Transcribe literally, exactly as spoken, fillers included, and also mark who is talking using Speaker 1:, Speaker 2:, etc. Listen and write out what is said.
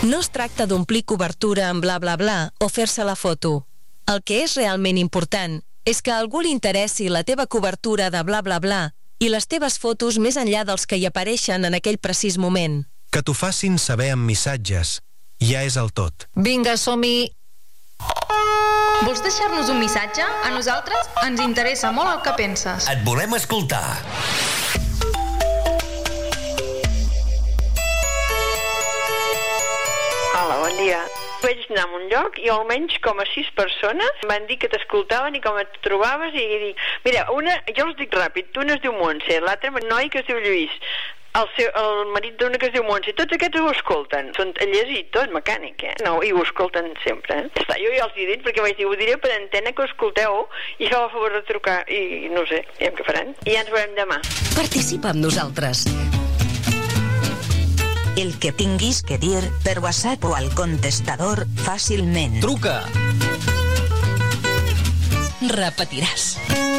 Speaker 1: No es tracta d'omplir cobertura amb bla bla bla o fer-se la foto. El que és realment important és que a algú li interessi la teva cobertura de bla bla bla i les teves fotos més enllà dels que hi apareixen en aquell precís moment.
Speaker 2: Que t'ho facin saber amb missatges ja és el tot.
Speaker 3: Vinga, som-hi!
Speaker 4: Vols deixar-nos un missatge? A nosaltres ens interessa molt el que penses.
Speaker 5: Et volem escoltar.
Speaker 6: Hola, bon dia. Vaig anar a un lloc i almenys com a sis persones van dir que t'escoltaven i com et trobaves i dic, mira, una, jo els dic ràpid, una es diu Montse, l'altre noi que es diu Lluís, el, seu, el marit d'una que es diu Montse, tots aquests ho escolten, són tallers i tot, mecànic, eh? No, i ho escolten sempre, eh? Està, jo ja els he dit, perquè vaig dir, ho diré per antena que ho escolteu i feu el favor de trucar, i no sé, ja què faran, i ja ens veurem demà.
Speaker 7: Participa amb nosaltres. El que tinguis que dir per WhatsApp o al contestador fàcilment.
Speaker 5: Truca!
Speaker 7: Repetiràs.